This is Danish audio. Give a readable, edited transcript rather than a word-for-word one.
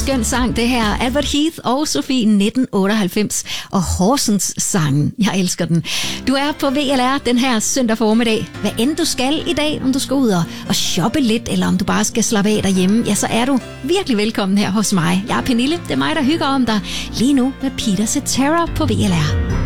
skøn sang, det her. Albert Heath og Sofie 1998 og Horsens sangen. Jeg elsker den. Du er på VLR den her søndag formiddag. Hvad end du skal i dag, om du skal ud og shoppe lidt, eller om du bare skal slappe af derhjemme, ja, så er du virkelig velkommen her hos mig. Jeg er Pernille, det er mig, der hygger om dig. Lige nu med Peter Cetera på VLR.